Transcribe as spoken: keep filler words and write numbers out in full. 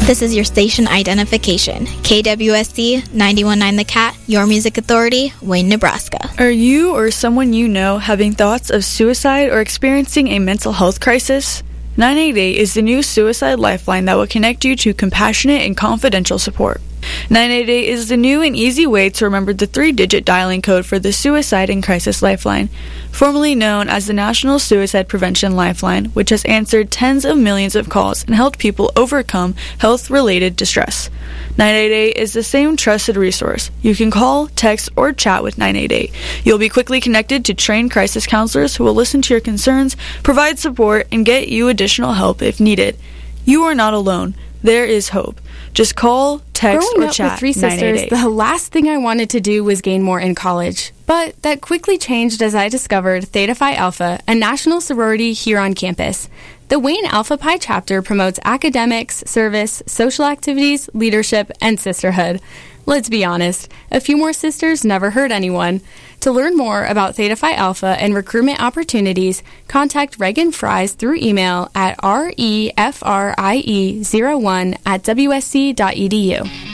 This is your station identification. K W S C ninety-one point nine The Cat, your music authority, Wayne, Nebraska. Are you or someone you know having thoughts of suicide or experiencing a mental health crisis? nine eight eight is the new suicide lifeline that will connect you to compassionate and confidential support. nine eight eight is the new and easy way to remember the three-digit dialing code for the Suicide and Crisis Lifeline, formerly known as the National Suicide Prevention Lifeline, which has answered tens of millions of calls and helped people overcome health-related distress. nine eight eight is the same trusted resource. You can call, text, or chat with nine eight eight. You'll be quickly connected to trained crisis counselors who will listen to your concerns, provide support, and get you additional help if needed. You are not alone. There is hope. Just call, text, Growing or up chat with three sisters, the last thing I wanted to do was gain more in college. But that quickly changed as I discovered Theta Phi Alpha, a national sorority here on campus. The Wayne Alpha Pi chapter promotes academics, service, social activities, leadership, and sisterhood. Let's be honest, a few more sisters never hurt anyone. To learn more about Theta Phi Alpha and recruitment opportunities, contact Reagan Fries through email at refrie zero one at w s c dot e d u.